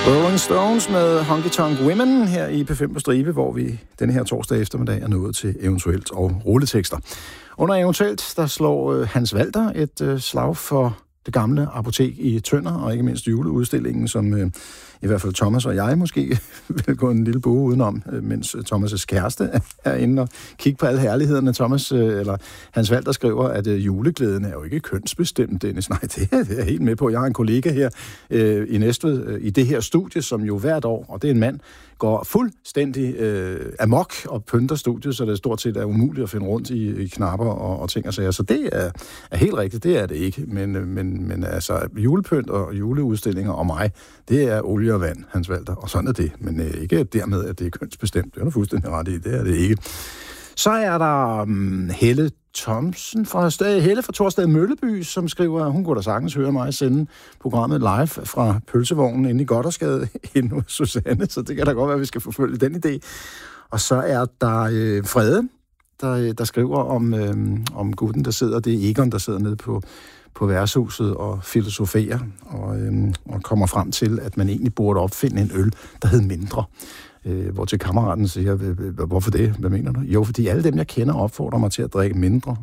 Rolling Stones med Honky Tonk Women her i P5 på Stribe, hvor vi denne her torsdag eftermiddag er nået til eventuelt og rulletekster. Under eventuelt, der slår Hans Walter et slag for det gamle apotek i Tønder, og ikke mindst juleudstillingen, som i hvert fald Thomas og jeg måske vil gå en lille bue udenom, mens Thomas' kæreste er inde og kigge på alle herlighederne. Thomas, eller Hans Walter skriver, at juleglæden er jo ikke kønsbestemt, Dennis. Nej, det er jeg helt med på. Jeg har en kollega her i Næstved i det her studie, som jo hvert år, og det er en mand, går fuldstændig amok og pynter studiet, så det stort set er umuligt at finde rundt i knapper og ting og sager. Så det er helt rigtigt, det er det ikke. Men altså, julepynt og juleudstillinger og mig, det er olie og vand, Hans Walter, og sådan er det. Men ikke dermed, at det er kønsbestemt. Det er du fuldstændig ret i, det er det ikke. Så er der Helle Thomsen Helle fra Torsted Mølleby, som skriver, at hun kunne da sagtens høre mig sende programmet live fra pølsevognen inde i Goddersgade inde hos Susanne, så det kan da godt være, at vi skal forfølge den idé. Og så er der Frede, der skriver om gutten, der sidder, det er Egon, der sidder nede på værtshuset og filosoferer og kommer frem til, at man egentlig burde opfinde en øl, der hed mindre. Hvor til kammeraten siger, hvorfor det? Hvad mener du? Jo, fordi alle dem, jeg kender, opfordrer mig til at drikke mindre.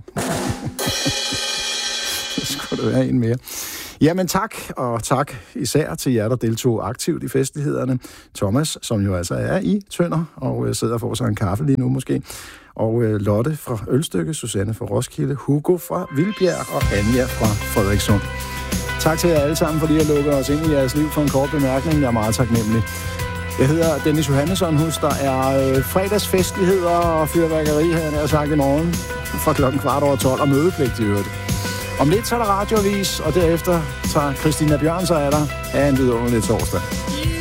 Så skulle det være en mere. Jamen tak, og tak især til jer, der deltog aktivt i festlighederne. Thomas, som jo altså er i Tønder, og sidder for sig en kaffe lige nu måske. Og Lotte fra Ølstykke, Susanne fra Roskilde, Hugo fra Vildbjerg og Anja fra Frederikssund. Tak til jer alle sammen, fordi I lukker os ind i jeres liv for en kort bemærkning. Jeg er meget taknemmelig. Jeg hedder Dennis Johannesson. Husk, der er fredagsfestligheder og fyrværkeri her, jeg har sagt i morgen, fra 12:15 og mødepligt i øvrigt. Om lidt så er der radioavis, og derefter tager Christina Bjørn sig af dig. Ha' en vidunderlig torsdag.